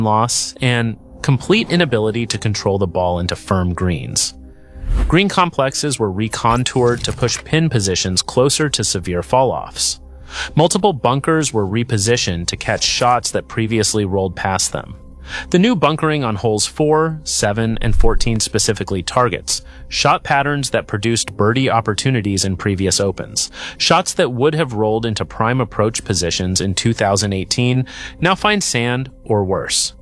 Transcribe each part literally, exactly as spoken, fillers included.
loss, and complete inability to control the ball into firm greens. Green complexes were recontoured to push pin positions closer to severe fall-offs. Multiple bunkers were repositioned to catch shots that previously rolled past them. The new bunkering on holes four, seven, and fourteen specifically targets shot patterns that produced birdie opportunities in previous opens. Shots that would have rolled into prime approach positions in two thousand eighteen now find sand or worse.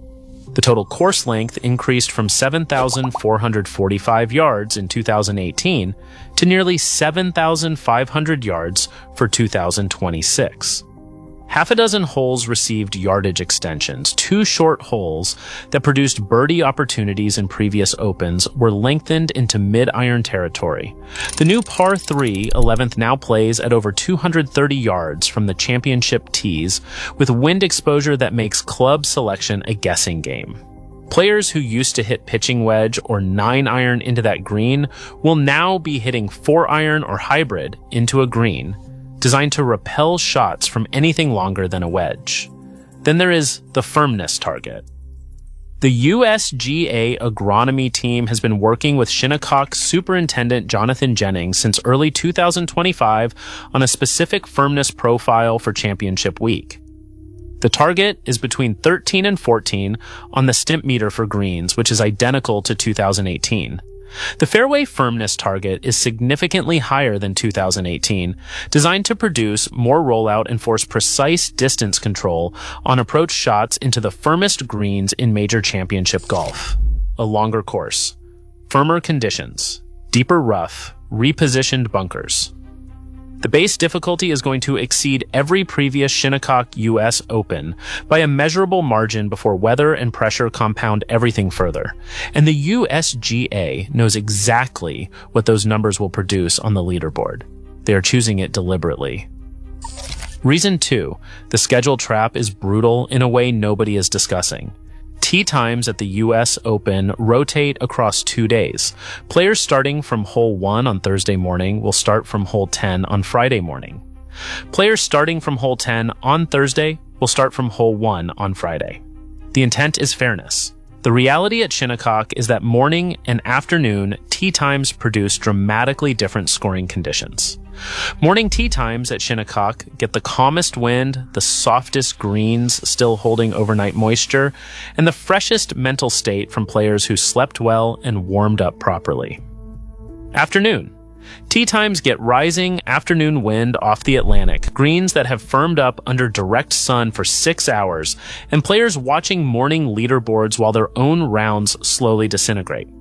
The total course length increased from seven thousand four hundred forty-five yards in two thousand eighteen to nearly seven thousand five hundred yards for two thousand twenty-six. Half a dozen holes received yardage extensions. Two short holes that produced birdie opportunities in previous opens were lengthened into mid-iron territory. The new par three eleventh now plays at over two hundred thirty yards from the championship tees, with wind exposure that makes club selection a guessing game. Players who used to hit pitching wedge or nine iron into that green will now be hitting four iron or hybrid into a green, designed to repel shots from anything longer than a wedge. Then there is the firmness target. The U S G A agronomy team has been working with Shinnecock Superintendent Jonathan Jennings since early two thousand twenty-five on a specific firmness profile for Championship Week. The target is between thirteen and fourteen on the Stimpmeter for greens, which is identical to two thousand eighteen. The fairway firmness target is significantly higher than two thousand eighteen, designed to produce more rollout and force precise distance control on approach shots into the firmest greens in major championship golf. A longer course, firmer conditions, deeper rough, repositioned bunkers. The base difficulty is going to exceed every previous Shinnecock U S Open by a measurable margin before weather and pressure compound everything further. And the U S G A knows exactly what those numbers will produce on the leaderboard. They are choosing it deliberately. Reason two, the schedule trap is brutal in a way nobody is discussing. Tee times at the U S Open rotate across two days. Players starting from hole one on Thursday morning will start from hole ten on Friday morning. Players starting from hole ten on Thursday will start from hole one on Friday. The intent is fairness. The reality at Shinnecock is that morning and afternoon tee times produce dramatically different scoring conditions. Morning tee times at Shinnecock get the calmest wind, the softest greens still holding overnight moisture, and the freshest mental state from players who slept well and warmed up properly. Afternoon. Tee times get rising afternoon wind off the Atlantic, greens that have firmed up under direct sun for six hours, and players watching morning leaderboards while their own rounds slowly disintegrate.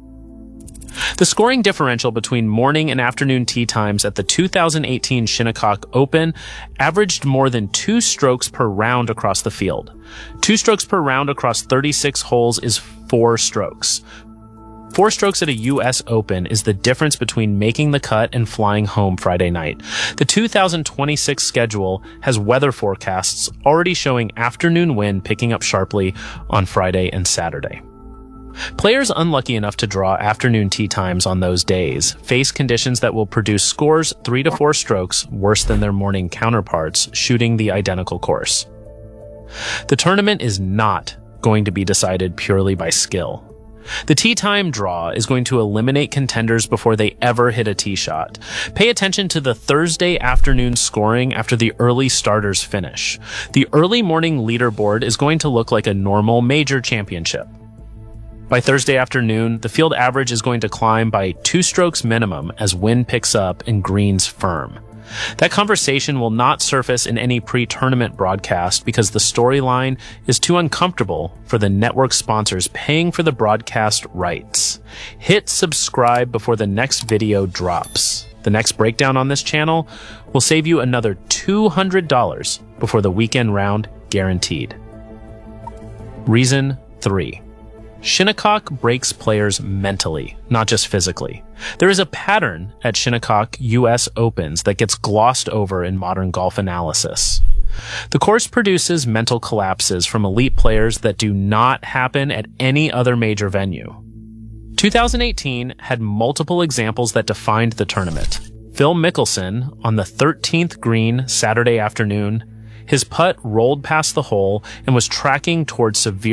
The scoring differential between morning and afternoon tee times at the two thousand eighteen Shinnecock Open averaged more than two strokes per round across the field. Two strokes per round across thirty-six holes is four strokes. Four strokes at a U S Open is the difference between making the cut and flying home Friday night. The two thousand twenty-six schedule has weather forecasts already showing afternoon wind picking up sharply on Friday and Saturday. Players unlucky enough to draw afternoon tee times on those days face conditions that will produce scores three to four strokes worse than their morning counterparts shooting the identical course. The tournament is not going to be decided purely by skill. The tee time draw is going to eliminate contenders before they ever hit a tee shot. Pay attention to the Thursday afternoon scoring after the early starters finish. The early morning leaderboard is going to look like a normal major championship. By Thursday afternoon, the field average is going to climb by two strokes minimum as wind picks up and greens firm. That conversation will not surface in any pre-tournament broadcast because the storyline is too uncomfortable for the network sponsors paying for the broadcast rights. Hit subscribe before the next video drops. The next breakdown on this channel will save you another two hundred dollars before the weekend round, guaranteed. Reason three. Shinnecock breaks players mentally, not just physically. There is a pattern at Shinnecock U S Opens that gets glossed over in modern golf analysis. The course produces mental collapses from elite players that do not happen at any other major venue. two thousand eighteen had multiple examples that defined the tournament. Phil Mickelson on the thirteenth green Saturday afternoon, his putt rolled past the hole and was tracking towards severe